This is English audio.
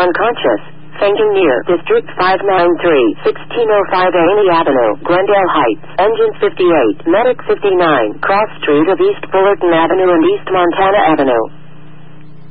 unconscious, fainting near District 593, 1605 Annie Avenue, Glendale Heights, Engine 58, Medic 59, Cross Street of East Fullerton Avenue and East Montana Avenue.